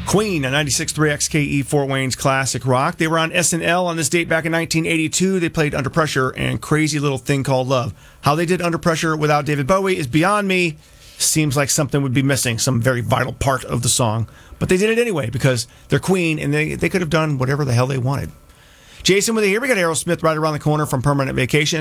Queen on 96.3 XKE Fort Wayne's classic rock. They were on SNL on this date back in 1982. They played Under Pressure and Crazy Little Thing Called Love. How they did Under Pressure without David Bowie is beyond me. Seems like something would be missing, some very vital part of the song. But they did it anyway because they're Queen and they could have done whatever the hell they wanted. Jason with you here. We got Aerosmith right around the corner from Permanent Vacation.